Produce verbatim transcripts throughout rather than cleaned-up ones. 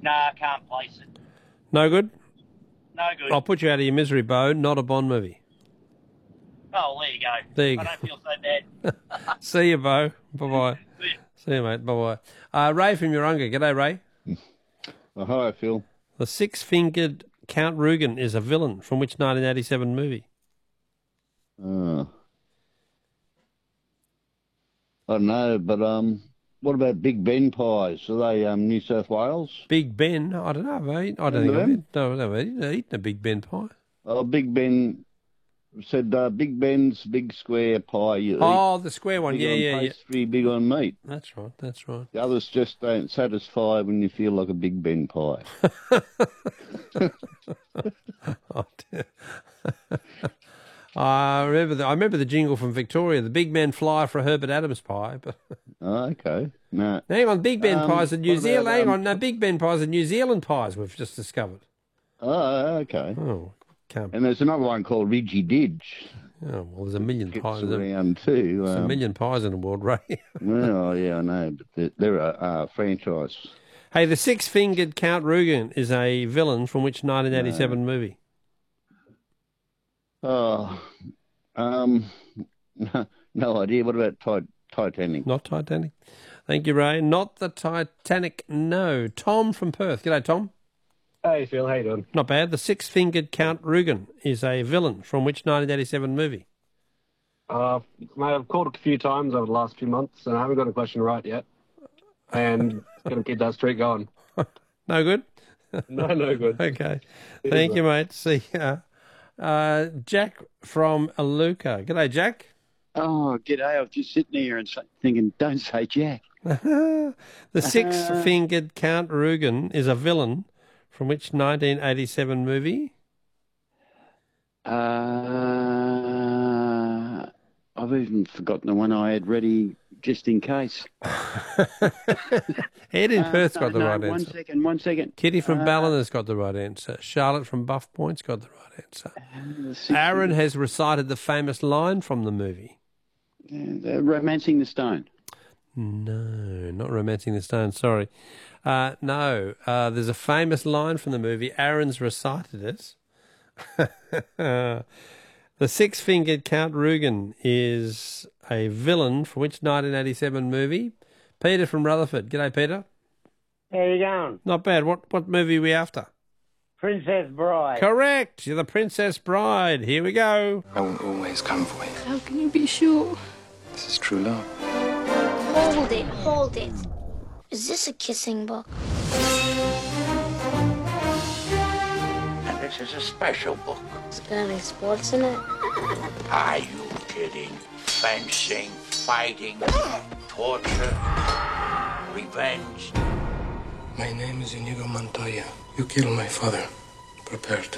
Nah, I can't place it. No good? No good. I'll put you out of your misery, Bo. Not a Bond movie. Oh, there you go. There you I go. don't feel so bad. See you, Bo. Bye-bye. See you, mate. Bye-bye. Uh, Ray from Urunga. G'day, Ray. Oh, hi, Phil. The six-fingered Count Rugen is a villain from which nineteen eighty-seven movie? Uh, I don't know, but um, what about Big Ben pies? Are they um, New South Wales? Big Ben? I don't know, mate. I don't think I've eaten, no, no, I've eaten a Big Ben pie. Oh, Big Ben said uh, Big Ben's big square pie. You Oh, eat. the square one. Big Yeah, on yeah, yeah. pastry, big on meat. That's right, that's right. The others just don't satisfy when you feel like a Big Ben pie. Oh, dear. I remember the I remember the jingle from Victoria. The big men fly for a Herbert Adams pie. But Oh, okay. No. hang on, Big Ben Um, pies are New what about, Zealand. Hang um, on, no, Big Ben pies are New Zealand pies. We've just discovered. Oh, okay. Oh, can't. And there's another one called Ridgy Didge. Oh, well, there's a million Gets pies. There's a, around too. there's a Um, million pies in the world, Ray. well, yeah, I know, but they're, they're a uh, franchise. Hey, the six-fingered Count Rugen is a villain from which nineteen eighty-seven No. movie? Oh, um, no idea. What about Tit- Titanic? Not Titanic. Thank you, Ray. Not the Titanic, no. Tom from Perth. G'day, Tom. Hey, Phil. How you doing? Not bad. The six-fingered Count Rugen is a villain from which nineteen eighty-seven movie? Uh, mate, I've called a few times over the last few months, and I haven't got a question right yet. And going to keep that streak going. No good? No, no good. Okay. Thank you, mate. See ya. Uh, Jack from Aluka. G'day, Jack. Oh, g'day. I was just sitting here and thinking, don't say Jack. The six-fingered Count Rugen is a villain from which nineteen eighty-seven movie? Uh, I've even forgotten the one I had ready just in case. Ed in Uh, Perth's no, got the no, right one answer. second, one second. Kitty from Uh, Ballinar's got the right answer. Charlotte from Buff Point's got the right answer. Uh, the six- Aaron has recited the famous line from the movie. uh, Romancing the Stone. No, not Romancing the Stone, sorry. Uh, no, uh, there's a famous line from the movie. Aaron's recited it. The six-fingered Count Rugen is a villain from which nineteen eighty-seven movie? Peter from Rutherford. G'day, Peter. How you going? Not bad. What what movie are we after? Princess Bride. Correct. You're the Princess Bride. Here we go. I will always come for you. How can you be sure? This is true love. Hold it, hold it. Is this a kissing book? And this is a special book. Is it got any sports in it? Are you kidding? Fencing, fighting, torture, revenge. My name is Inigo Montoya. You killed my father. Prepare to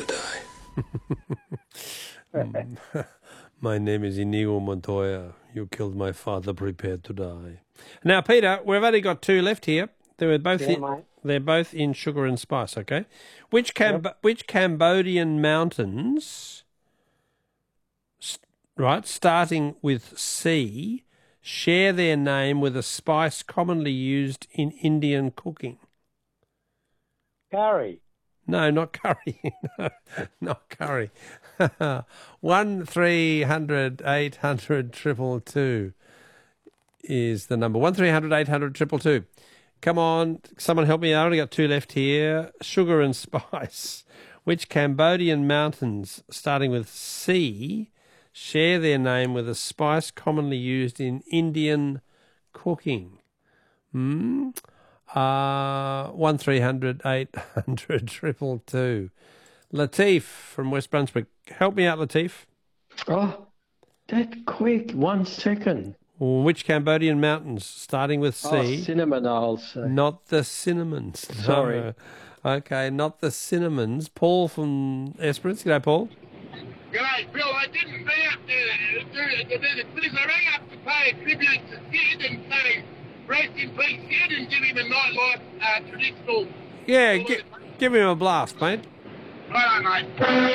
die. My name is Inigo Montoya. You killed my father. Prepared to die. Now, Peter, we've only got two left here. They're both Yeah, in, mate. they're both in sugar and spice. Okay, which Cam- which Cambodian mountains, st- right, starting with C, share their name with a spice commonly used in Indian cooking? Curry. No, not curry. No, not curry. One three hundred eight hundred triple two is the number. One three hundred eight hundred triple two. Come on, someone help me. I only got two left here. Sugar and spice. Which Cambodian mountains, starting with C, share their name with a spice commonly used in Indian cooking? Hmm. Uh, one three hundred eight hundred triple two. Latif from West Brunswick. Help me out, Latif. Oh, that quick. One second. Which Cambodian mountains, starting with C? Oh, cinnamon, I'll say. Not the cinnamons. Sorry. No. Okay, not the cinnamons. Paul from Esperance. G'day, Paul. G'day, Bill. I didn't ring up to, to, to do the quiz. I rang up to pay a tribute to Sid and say, rest in peace, Sid, and give him a nightlife uh, traditional... Yeah, gi- give him a blast, mate. Right on, mate.